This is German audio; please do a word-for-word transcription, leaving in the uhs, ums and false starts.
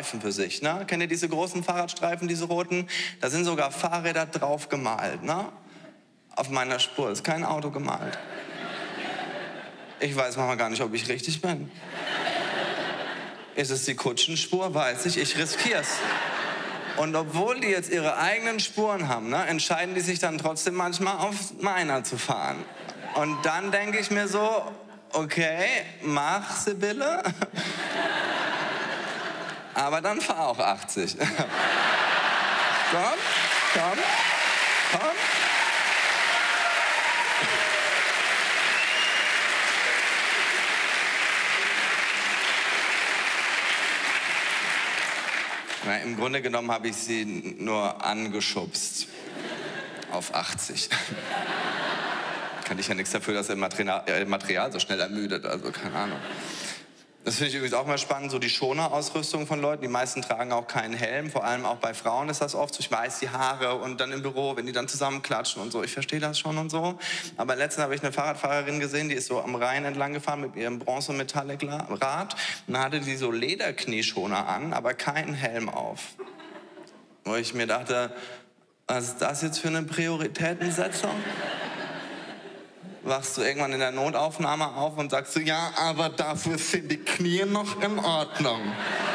Streifen für sich. Ne? Kennt ihr diese großen Fahrradstreifen, diese roten? Da sind sogar Fahrräder drauf gemalt. Ne? Auf meiner Spur ist kein Auto gemalt. Ich weiß manchmal gar nicht, ob ich richtig bin. Ist es die Kutschenspur? Weiß ich, ich riskier's. Und obwohl die jetzt ihre eigenen Spuren haben, ne, entscheiden die sich dann trotzdem manchmal auf meiner zu fahren. Und dann denke ich mir so, okay, mach, Sibylle. Aber dann fahr auch achtzig. Komm, komm, komm. Na, im Grunde genommen habe ich sie nur angeschubst auf achtzig. Kann ich ja nichts dafür, dass er Material, äh, Material so schnell ermüdet, also keine Ahnung. Das finde ich übrigens auch mal spannend, so die Schonerausrüstung von Leuten. Die meisten tragen auch keinen Helm, vor allem auch bei Frauen ist das oft so. Ich weiß, die Haare und dann im Büro, wenn die dann zusammenklatschen und so. Ich verstehe das schon und so. Aber letztens habe ich eine Fahrradfahrerin gesehen, die ist so am Rhein entlang gefahren mit ihrem Bronze-Metallic-Rad. Und da hatte die so Lederknieschoner an, aber keinen Helm auf. Wo ich mir dachte, was ist das jetzt für eine Prioritätensetzung? Wachst du irgendwann in der Notaufnahme auf und sagst du, ja, aber dafür sind die Knie noch in Ordnung.